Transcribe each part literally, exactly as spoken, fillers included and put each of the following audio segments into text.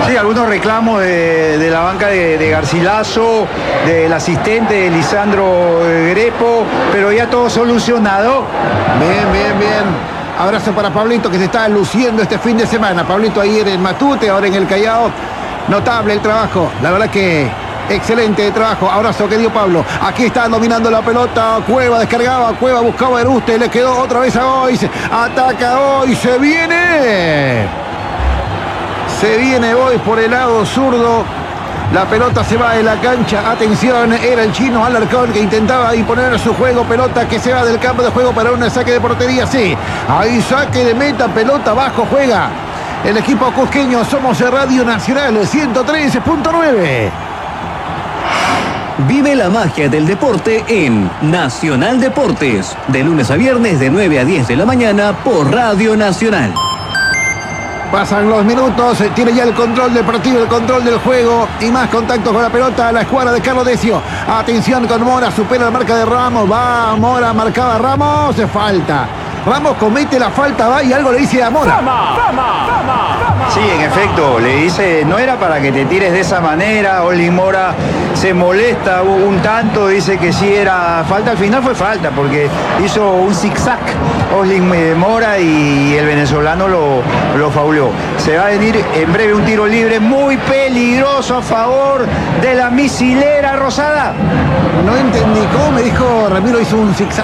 Sí, algunos reclamos de, de la banca de, de Garcilaso, del asistente de Lisandro Grepo, pero ya todo solucionado. Bien, bien, bien. Abrazo para Pablito, que se está luciendo este fin de semana. Pablito ayer en Matute, ahora en el Callao. Notable el trabajo. La verdad que excelente trabajo. Abrazo que dio Pablo. Aquí está dominando la pelota. Cueva descargaba. Cueva buscaba a Eruste. Le quedó otra vez a Boys. Ataca Boys. Se viene. Se viene Boys por el lado zurdo. La pelota se va de la cancha. Atención, era el chino Alarcón que intentaba imponer su juego. Pelota que se va del campo de juego para un saque de portería. Sí, ahí saque de meta. Pelota abajo juega el equipo cusqueño. Somos Radio Nacional ciento trece punto nueve. Vive la magia del deporte en Nacional Deportes. De lunes a viernes de nueve a diez de la mañana por Radio Nacional. Pasan los minutos, tiene ya el control del partido, el control del juego y más contacto con la pelota. La escuadra de Carlos Decio. Atención con Mora, supera la marca de Ramos. Va Mora, marcaba a Ramos, falta. Ramos comete la falta, va y algo le dice a Mora. ¡Fama! ¡Fama! ¡Fama! ¡Fama! Sí, en efecto, le dice, no era para que te tires de esa manera. Oli Mora se molesta un tanto, dice que sí era falta. Al final fue falta porque hizo un zigzag Oli Mora y el venezolano lo, lo fauleó. Se va a venir en breve un tiro libre muy peligroso a favor de la misilera rosada. No entendí cómo me dijo Ramiro, hizo un zigzag.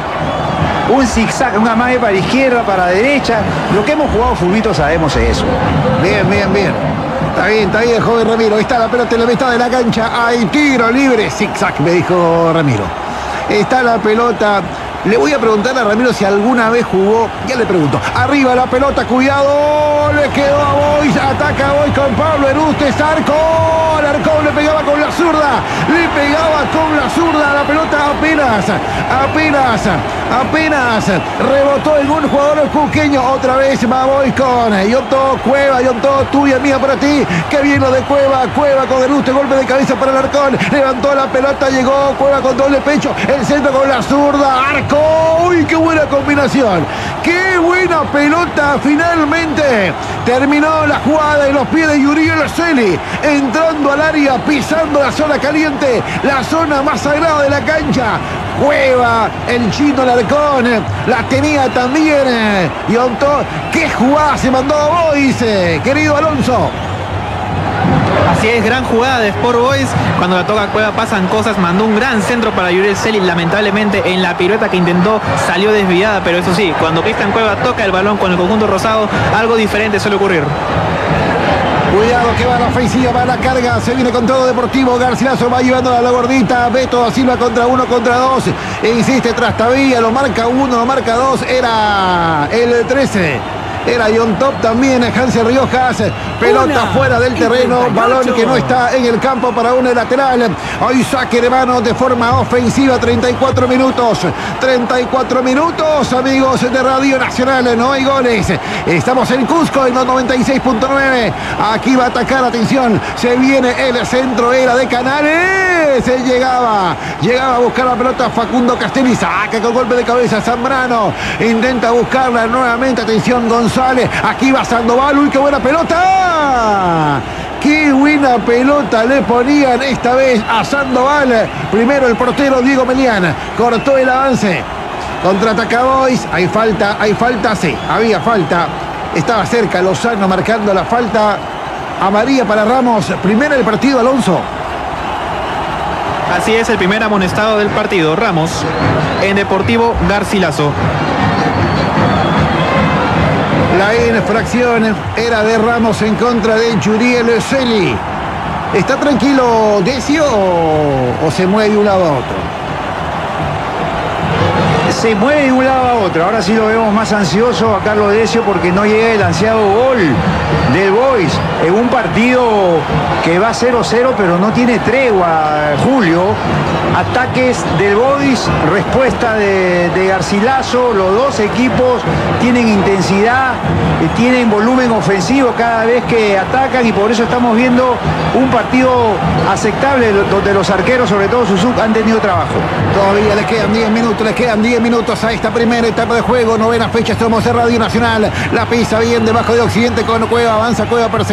Un zigzag, una magia para izquierda, para derecha. Lo que hemos jugado fulbito sabemos es eso. Bien, bien, bien. Está bien, está bien, joven Ramiro. Ahí está la pelota en la mitad de la cancha. Hay tiro libre. Zigzag, me dijo Ramiro. Está la pelota. Le voy a preguntar a Ramiro si alguna vez jugó. Ya le pregunto. Arriba la pelota, cuidado. Le quedó a Boys. Ataca a Boys con Pablo Eruste. Arcón. Arcón le pegaba con la zurda. Le pegaba con la zurda. La pelota apenas. Apenas. Apenas. Rebotó en un jugador cusqueño. Otra vez va Boys con Yonto. Cueva. Yonto. Tuya, mía para ti. Qué bien lo de Cueva. Cueva con Eruste. Golpe de cabeza para el Arcón. Levantó la pelota. Llegó Cueva con doble pecho. El centro con la zurda. Arcón. ¡Uy, qué buena combinación! ¡Qué buena pelota! Finalmente terminó la jugada en los pies de Yuriel Celi, entrando al área, pisando la zona caliente, la zona más sagrada de la cancha. Cueva, el chino Larcón, la tenía también Yonto. ¡Qué jugada se mandó a Boys, querido Alonso! Así es, gran jugada de Sport Boys. Cuando la toca Cueva pasan cosas. Mandó un gran centro para Yuriel Celi. Lamentablemente en la pirueta que intentó salió desviada. Pero eso sí, cuando Cristian Cueva toca el balón con el conjunto rosado, algo diferente suele ocurrir. Cuidado que va la ofensiva, va la carga, se viene con todo Deportivo. Garcilaso va llevando a la gordita. Beto da Silva contra uno, contra dos. E insiste Trastavía, lo marca uno, lo marca dos. Era el trece. Era John Top también, Hansel Riojas. Pelota una, fuera del terreno, balón que no está en el campo para un lateral. Hoy saque de mano de forma ofensiva, treinta y cuatro minutos. treinta y cuatro minutos, amigos de Radio Nacional. No hay goles. Estamos en Cusco, en los noventa y seis punto nueve. Aquí va a atacar, atención. Se viene el centro, era de Canales. Se llegaba, llegaba a buscar la pelota Facundo Castelli. Saca con golpe de cabeza Zambrano. Intenta buscarla nuevamente, atención González. Aquí va Sandoval. Uy, qué buena pelota. Qué buena pelota le ponían esta vez a Sandoval. Primero el portero Diego Melián. Cortó el avance. Contraataca Boys. Hay falta, hay falta. Sí, había falta. Estaba cerca Lozano marcando la falta. Amarilla para Ramos. Primero el partido, Alonso. Así es, el primer amonestado del partido. Ramos en Deportivo Garcilaso. La infracción era de Ramos en contra de Yuriel Celi. ¿Está tranquilo Decio o, o se mueve de un lado a otro? Se mueve de un lado a otro. Ahora sí lo vemos más ansioso a Carlos Decio porque no llega el ansiado gol del Boys en un partido que va cero cero pero no tiene tregua, Julio. Ataques del Boys, respuesta de, de Garcilaso. Los dos equipos tienen intensidad, tienen volumen ofensivo cada vez que atacan y por eso estamos viendo un partido aceptable donde los arqueros, sobre todo Suzuki, han tenido trabajo. Todavía les quedan diez minutos, les quedan diez minutos a esta primera etapa de juego. Novena fecha, somos de Radio Nacional. La pisa bien debajo de Occidente con Cueva, avanza Cueva, perseguido.